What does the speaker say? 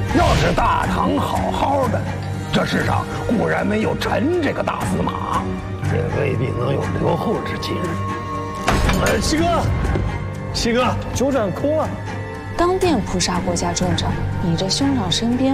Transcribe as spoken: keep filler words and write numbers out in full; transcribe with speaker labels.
Speaker 1: 要是大唐好好的，这世上固然没有陈这个大司马，也未必能有刘后之今日。
Speaker 2: 呃，七哥，七哥，酒盏空了。
Speaker 3: 当殿菩萨国家众长，你这兄长身边